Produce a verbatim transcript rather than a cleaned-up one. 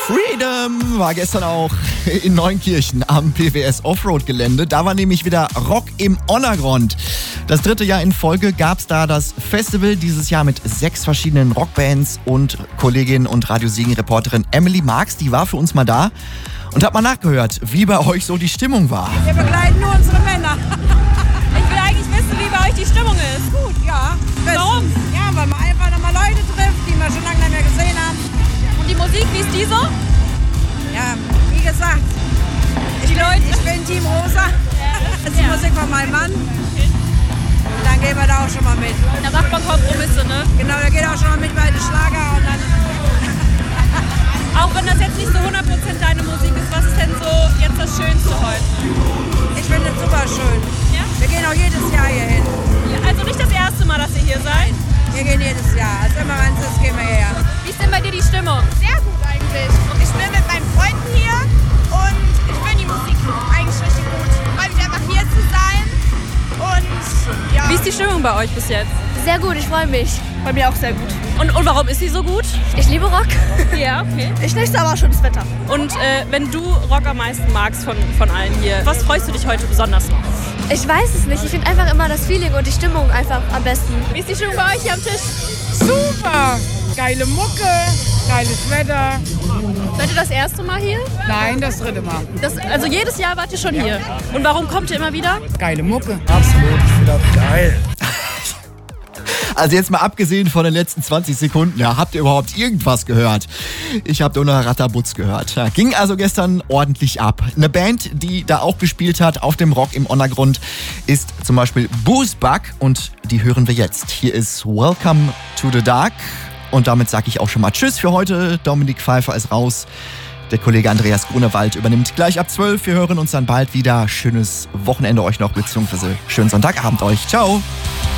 Freedom war gestern auch in Neunkirchen am P W S Offroad-Gelände. Da war nämlich wieder Rock im Untergrund. Das dritte Jahr in Folge gab es da das Festival, dieses Jahr mit sechs verschiedenen Rockbands, und Kollegin und Radio Siegen-Reporterin Emily Marx, die war für uns mal da und hat mal nachgehört, wie bei euch so die Stimmung war. Wir begleiten nur unsere Männer. Ich will eigentlich wissen, wie bei euch die Stimmung ist. Gut, ja. Warum? Ja, weil man einfach nochmal Leute trifft, die wir schon lange nicht mehr gesehen haben. Und die Musik, wie ist die so? Ja, wie gesagt, ich, Die bin, Leute- ich bin Team Rosa. Das ist die Ja. Musik von meinem Mann. Und dann gehen wir da auch schon mal mit. Da macht man Kompromisse, ne? Genau, da geht auch schon mal mit bei den Schlager. Und dann Auch wenn das jetzt nicht so hundert Prozent deine Musik ist, was ist denn so jetzt das Schönste heute? ich finde es super schön. Ja? Wir gehen auch jedes Jahr hier hin. Also nicht das erste Mal, dass ihr hier seid. Wir gehen jedes Jahr. Also immer wenn es ist, gehen wir her. Wie ist denn bei dir die Stimmung? Sehr gut eigentlich. Ich bin mit meinen Freunden hier und ich finde die Musik eigentlich richtig gut. Ich freue mich einfach hier zu sein und ja. Wie ist die Stimmung bei euch bis jetzt? Sehr gut, ich freue mich. Bei mir auch sehr gut. Und, und warum ist sie so gut? Ich liebe Rock. Ja, okay. Ich nicht, aber schönes Wetter. Und äh, wenn du Rock am meisten magst von, von allen hier, was freust du dich heute besonders noch? Ich weiß es nicht. Ich finde einfach immer das Feeling und die Stimmung einfach am besten. Wie ist die Stimmung bei euch hier am Tisch? Super! Geile Mucke, geiles Wetter. Seid ihr das erste Mal hier? Nein, das dritte Mal. Das, also jedes Jahr wart ihr schon hier. Und warum kommt ihr immer wieder? Geile Mucke. Absolut, ich finde das geil. Also jetzt mal abgesehen von den letzten zwanzig Sekunden, ja, habt ihr überhaupt irgendwas gehört? Ich habe Donner Rattabutz gehört. Ja, ging also gestern ordentlich ab. Eine Band, die da auch gespielt hat auf dem Rock im Untergrund, ist zum Beispiel Boozebug, und die hören wir jetzt. Hier ist Welcome to the Dark, und damit sage ich auch schon mal Tschüss für heute. Dominik Pfeiffer ist raus. Der Kollege Andreas Grunewald übernimmt gleich ab zwölf. Wir hören uns dann bald wieder. Schönes Wochenende euch noch, beziehungsweise schönen Sonntagabend euch. Ciao.